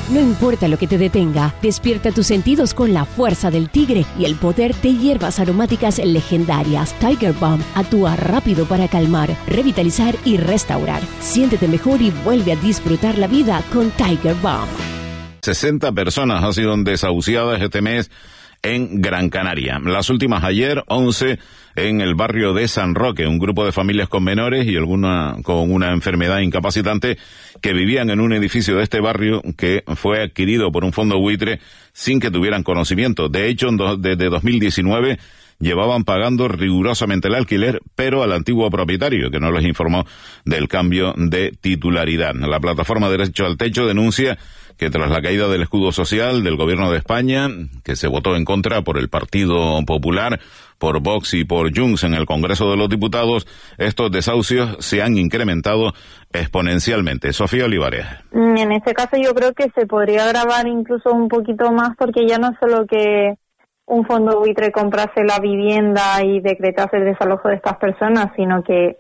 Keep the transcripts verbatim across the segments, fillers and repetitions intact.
No importa lo que te detenga, despierta tus sentidos con la fuerza del tigre y el poder de hierbas aromáticas legendarias. Tiger Balm actúa rápido para calmar, revitalizar y restaurar. Siéntete mejor y vuelve a disfrutar la vida con Tiger Balm. sesenta personas han sido desahuciadas este mes en Gran Canaria. Las últimas ayer, once en el barrio de San Roque, un grupo de familias con menores y alguna con una enfermedad incapacitante que vivían en un edificio de este barrio que fue adquirido por un fondo buitre sin que tuvieran conocimiento. De hecho, desde dos mil diecinueve llevaban pagando rigurosamente el alquiler, pero al antiguo propietario, que no les informó del cambio de titularidad. La plataforma Derecho al Techo denuncia que tras la caída del escudo social del gobierno de España, que se votó en contra por el Partido Popular, por Vox y por Junts en el Congreso de los Diputados, estos desahucios se han incrementado exponencialmente. Sofía Olivares. En este caso yo creo que se podría agravar incluso un poquito más, porque ya no solo que un fondo buitre comprase la vivienda y decretase el desalojo de estas personas, sino que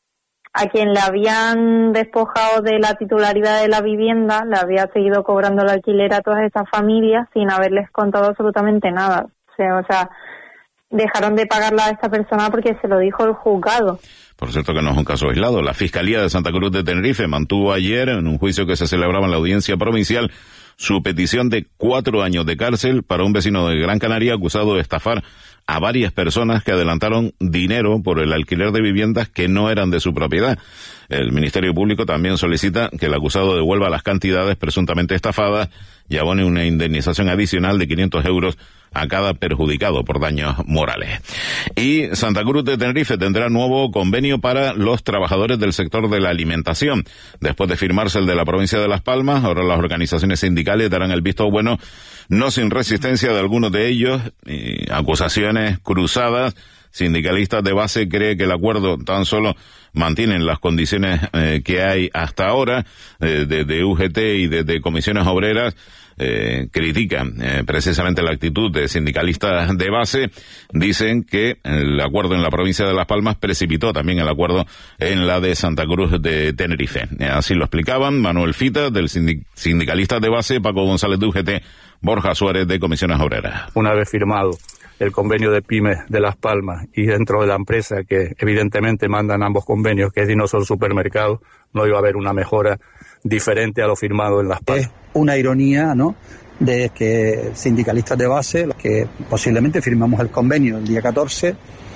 a quien le habían despojado de la titularidad de la vivienda le había seguido cobrando el alquiler a todas estas familias sin haberles contado absolutamente nada. O sea, o sea, dejaron de pagarla a esta persona porque se lo dijo el juzgado. Por cierto que no es un caso aislado. La Fiscalía de Santa Cruz de Tenerife mantuvo ayer, en un juicio que se celebraba en la audiencia provincial, su petición de cuatro años de cárcel para un vecino de Gran Canaria acusado de estafar a varias personas que adelantaron dinero por el alquiler de viviendas que no eran de su propiedad. El Ministerio Público también solicita que el acusado devuelva las cantidades presuntamente estafadas y abone una indemnización adicional de quinientos euros a cada perjudicado por daños morales. Y Santa Cruz de Tenerife tendrá nuevo convenio para los trabajadores del sector de la alimentación. Después de firmarse el de la provincia de Las Palmas, ahora las organizaciones sindicales darán el visto bueno, no sin resistencia de algunos de ellos, y acusaciones cruzadas. Sindicalistas de base cree que el acuerdo tan solo mantiene las condiciones eh, que hay hasta ahora, eh, de, de U G T y de, de comisiones obreras. Eh, critican eh, precisamente la actitud de sindicalistas de base. Dicen que el acuerdo en la provincia de Las Palmas precipitó también el acuerdo en la de Santa Cruz de Tenerife. Eh, así lo explicaban Manuel Fita, del sindic- sindicalista de base, Paco González de U G T, Borja Suárez de comisiones obreras. Una vez firmado el convenio de pymes de Las Palmas y dentro de la empresa que evidentemente mandan ambos convenios, que es Dinosol Supermercado, no iba a haber una mejora diferente a lo firmado en Las Palmas. Es una ironía, ¿no?, de que sindicalistas de base, los que posiblemente firmamos el convenio el día catorce,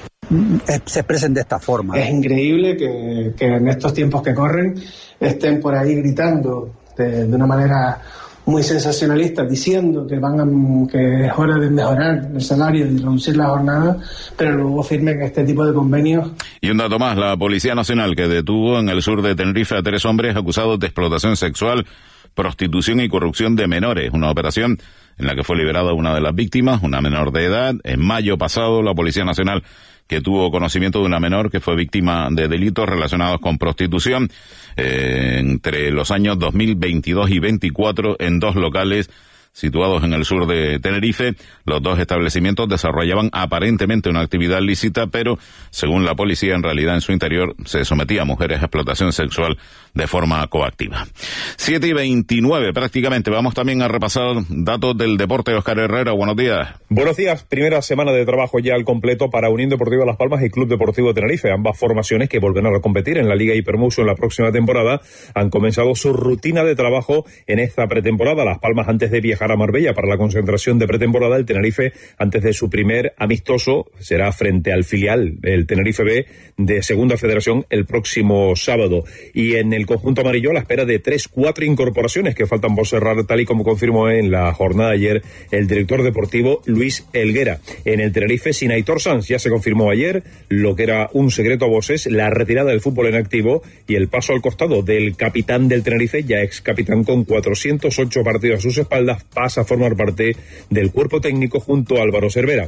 se expresen de esta forma. Es increíble que, que en estos tiempos que corren estén por ahí gritando de, de una manera muy sensacionalista, diciendo que van a, que es hora de mejorar el salario y reducir la jornada, pero luego firmen este tipo de convenios. Y un dato más, la Policía Nacional que detuvo en el sur de Tenerife a tres hombres acusados de explotación sexual, prostitución y corrupción de menores, una operación en la que fue liberada una de las víctimas, una menor de edad. En mayo pasado, la Policía Nacional, que tuvo conocimiento de una menor que fue víctima de delitos relacionados con prostitución, eh, entre los años dos mil veintidós y veinticuatro, en dos locales situados en el sur de Tenerife. Los dos establecimientos desarrollaban aparentemente una actividad lícita, pero según la policía, en realidad en su interior se sometía a mujeres a explotación sexual de forma coactiva. siete y veintinueve prácticamente. Vamos también a repasar datos del deporte. Óscar Herrera, buenos días. Buenos días. Primera semana de trabajo ya al completo para Unión Deportiva Las Palmas y Club Deportivo Tenerife. Ambas formaciones, que volverán a competir en la Liga Hypermotion la próxima temporada, han comenzado su rutina de trabajo en esta pretemporada. Las Palmas antes de viajar a Marbella para la concentración de pretemporada, el Tenerife antes de su primer amistoso será frente al filial, el Tenerife B, de Segunda Federación el próximo sábado. Y en el conjunto amarillo, a la espera de tres, cuatro incorporaciones que faltan por cerrar, tal y como confirmó en la jornada de ayer el director deportivo Luis Helguera. En el Tenerife, sin Aitor Sanz, ya se confirmó ayer lo que era un secreto a voces, la retirada del fútbol en activo y el paso al costado del capitán del Tenerife, ya ex capitán con cuatrocientos ocho partidos a sus espaldas, pasa a formar parte del cuerpo técnico junto a Álvaro Cervera.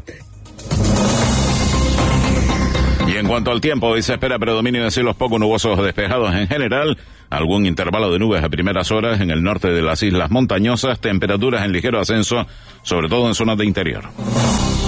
Y en cuanto al tiempo, hoy se espera predominio de cielos poco nubosos despejados en general, algún intervalo de nubes a primeras horas en el norte de las islas montañosas, temperaturas en ligero ascenso, sobre todo en zonas de interior.